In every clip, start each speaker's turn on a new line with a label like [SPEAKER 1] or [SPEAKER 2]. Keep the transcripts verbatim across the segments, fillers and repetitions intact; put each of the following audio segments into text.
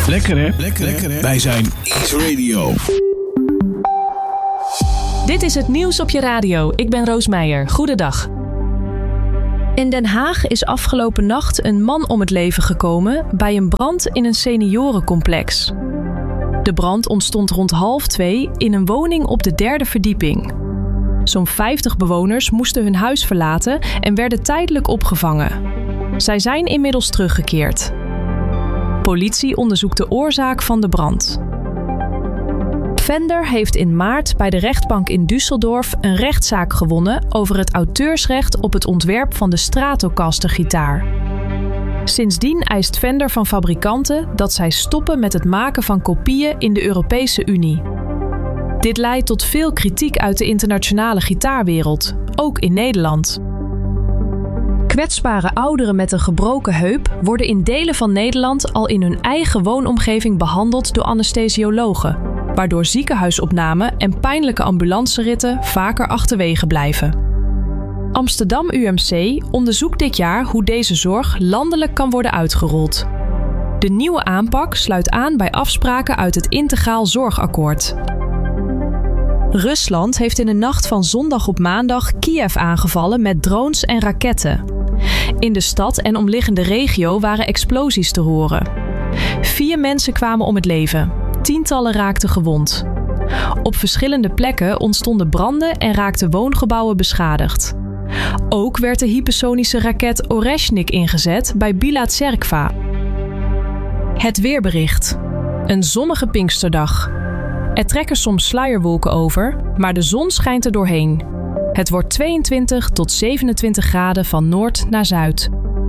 [SPEAKER 1] Lekker hè? Lekker, Lekker hè? Wij zijn Ease Radio.
[SPEAKER 2] Dit is het nieuws op je radio. Ik ben Roos Meijer. Goedendag. In Den Haag is afgelopen nacht een man om het leven gekomen bij een brand in een seniorencomplex. De brand ontstond rond half twee in een woning op de derde verdieping. Zo'n vijftig bewoners moesten hun huis verlaten en werden tijdelijk opgevangen. Zij zijn inmiddels teruggekeerd. Politie onderzoekt de oorzaak van de brand. Fender heeft in maart bij de rechtbank in Düsseldorf een rechtszaak gewonnen over het auteursrecht op het ontwerp van de Stratocaster-gitaar. Sindsdien eist Fender van fabrikanten dat zij stoppen met het maken van kopieën in de Europese Unie. Dit leidt tot veel kritiek uit de internationale gitaarwereld, ook in Nederland. Kwetsbare ouderen met een gebroken heup worden in delen van Nederland al in hun eigen woonomgeving behandeld door anesthesiologen, waardoor ziekenhuisopname en pijnlijke ambulanceritten vaker achterwege blijven. Amsterdam U M C onderzoekt dit jaar hoe deze zorg landelijk kan worden uitgerold. De nieuwe aanpak sluit aan bij afspraken uit het Integraal Zorgakkoord. Rusland heeft in de nacht van zondag op maandag Kiev aangevallen met drones en raketten. In de stad en omliggende regio waren explosies te horen. Vier mensen kwamen om het leven. Tientallen raakten gewond. Op verschillende plekken ontstonden branden en raakten woongebouwen beschadigd. Ook werd de hypersonische raket Oreshnik ingezet bij Bila Tserkva. Het weerbericht. Een zonnige Pinksterdag. Er trekken soms sluierwolken over, maar de zon schijnt er doorheen. Het wordt tweeëntwintig tot zevenentwintig graden van noord naar zuid.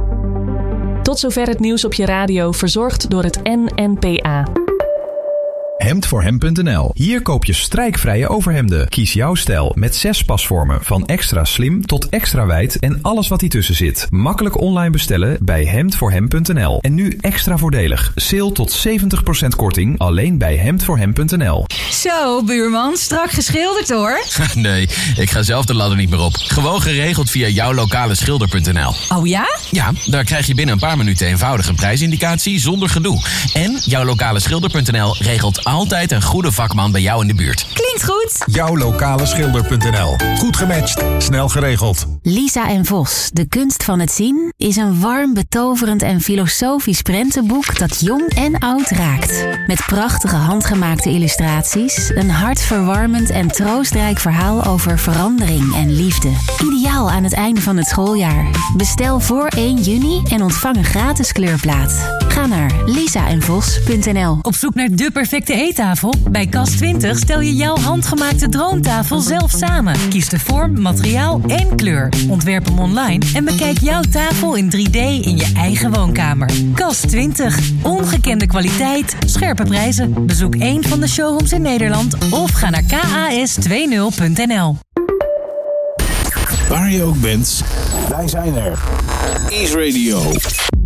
[SPEAKER 2] Tot zover het nieuws op je radio, verzorgd door het N N P A.
[SPEAKER 3] hemd voor hem punt n l. Hier koop je strijkvrije overhemden. Kies jouw stijl met zes pasvormen. Van extra slim tot extra wijd en alles wat ertussen zit. Makkelijk online bestellen bij hemd voor hem punt n l. En nu extra voordelig. Sale tot zeventig procent korting alleen bij hemd voor hem punt n l.
[SPEAKER 4] Zo, buurman. Strak geschilderd hoor.
[SPEAKER 5] Nee, ik ga zelf de ladder niet meer op. Gewoon geregeld via jouw lokale schilder punt n l.
[SPEAKER 4] Oh ja?
[SPEAKER 5] Ja, daar krijg je binnen een paar minuten eenvoudig een prijsindicatie zonder gedoe. En jouw lokale schilder punt n l regelt altijd een goede vakman bij jou in de buurt.
[SPEAKER 4] Klinkt goed.
[SPEAKER 6] jouw lokale schilder punt n l. Goed gematcht, snel geregeld.
[SPEAKER 7] Lisa en Vos, de kunst van het zien, is een warm, betoverend en filosofisch prentenboek dat jong en oud raakt. Met prachtige handgemaakte illustraties, een hartverwarmend en troostrijk verhaal over verandering en liefde. Ideaal aan het einde van het schooljaar. Bestel voor één juni en ontvang een gratis kleurplaat. Ga naar lisa en vos punt n l.
[SPEAKER 8] Op zoek naar de perfecte eettafel? Bij Kas twintig stel je jouw handgemaakte droomtafel zelf samen. Kies de vorm, materiaal en kleur. Ontwerp hem online en bekijk jouw tafel in drie D in je eigen woonkamer. Kas twintig. Ongekende kwaliteit, scherpe prijzen. Bezoek één van de showrooms in Nederland of ga naar k a s twintig punt n l.
[SPEAKER 1] Waar je ook bent, wij zijn er. Ease Radio.